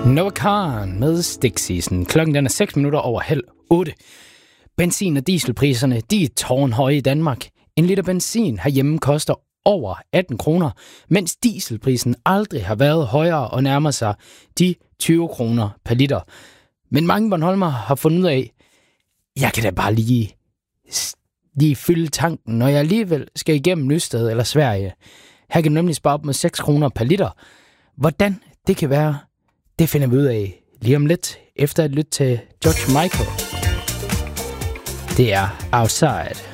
Noah Kahan med Stick-Season. Klokken den er 7:06. Benzin- og dieselpriserne, de er tårnhøje i Danmark. En liter benzin herhjemme koster over 18 kroner, mens dieselprisen aldrig har været højere og nærmer sig de 20 kroner per liter. Men mange bornholmere har fundet ud af, jeg kan da bare lige fylde tanken, når jeg alligevel skal igennem Nysted eller Sverige. Her kan du nemlig spare op med 6 kroner per liter. Hvordan det kan være, det finder vi ud af lige om lidt, efter at lytte til George Michael. Det er Outside.